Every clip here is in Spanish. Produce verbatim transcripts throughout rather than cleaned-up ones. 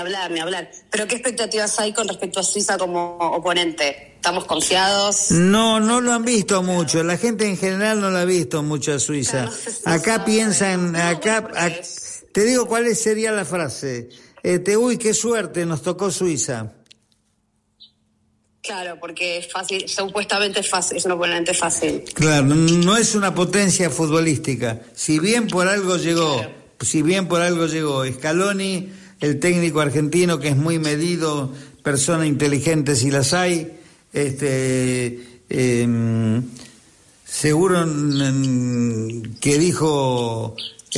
hablar, ni hablar. Pero ¿qué expectativas hay con respecto a Suiza como oponente? ¿Estamos confiados? No, no lo han visto mucho. La gente en general no la ha visto mucho a Suiza. No sé si Acá sabe. piensan, No, acá, bueno, ac- es- te digo cuál sería la frase. Este, uy, qué suerte, nos tocó Suiza. Claro, porque es fácil, supuestamente es fácil, es un oponente fácil. Claro, no es una potencia futbolística. Si bien por algo llegó, Claro. si bien por algo llegó Scaloni, el técnico argentino que es muy medido, persona inteligente si las hay, este, eh, seguro mm, que dijo,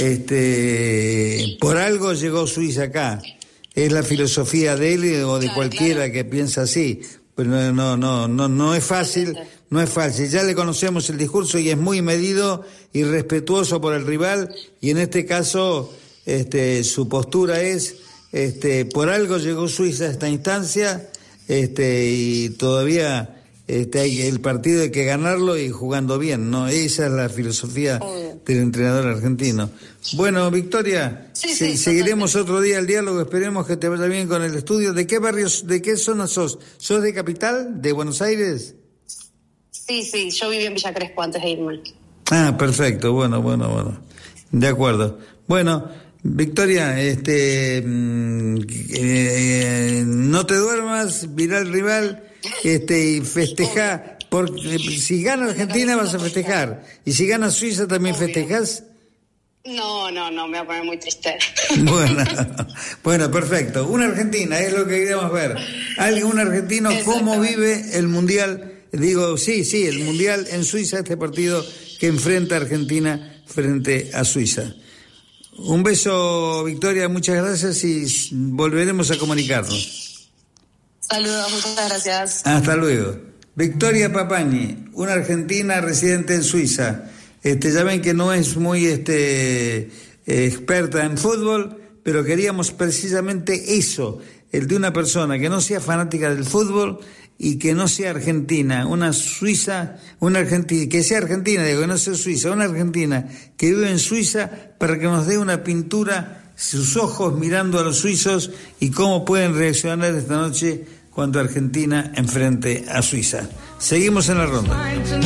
este, por algo llegó Suiza acá. Es la filosofía de él o de Claro, cualquiera claro. que piensa así. Pero no, no, no, no, no es fácil, no es fácil. Ya le conocemos el discurso y es muy medido y respetuoso por el rival, y en este caso, este, su postura es, este, por algo llegó Suiza a esta instancia, este, y todavía, este, hay el partido hay que ganarlo y jugando bien, ¿no? Esa es la filosofía Obvio. del entrenador argentino. Bueno, Victoria, Sí, se- sí, seguiremos totalmente. otro día el diálogo, esperemos que te vaya bien con el estudio. ¿De qué barrios, de qué zona sos? ¿Sos de Capital, de Buenos Aires? Sí, sí, yo viví en Villa Crespo antes de irme. Ah, perfecto, bueno, bueno, bueno. De acuerdo. Bueno, Victoria, este, mm, eh, no te duermas, mirá al rival, este, y festejá, porque si gana Argentina vas a festejar, y si gana Suiza también Obvio. festejás. No, no, no, me voy a poner muy triste. Bueno, bueno, perfecto. Una Argentina es lo que queremos ver. Alguien, un argentino, cómo vive el Mundial. Digo, sí, sí, el Mundial en Suiza, este partido que enfrenta a Argentina frente a Suiza. Un beso, Victoria, muchas gracias y volveremos a comunicarnos. Saludos, muchas gracias. Hasta luego. Victoria Papani, una argentina residente en Suiza. Este, ya ven que no es muy este, eh, experta en fútbol, pero queríamos precisamente eso, el de una persona que no sea fanática del fútbol y que no sea argentina, una suiza, una argentina, que sea argentina, digo, que no sea suiza, una argentina que vive en Suiza para que nos dé una pintura, sus ojos mirando a los suizos y cómo pueden reaccionar esta noche cuando Argentina enfrente a Suiza. Seguimos en la ronda.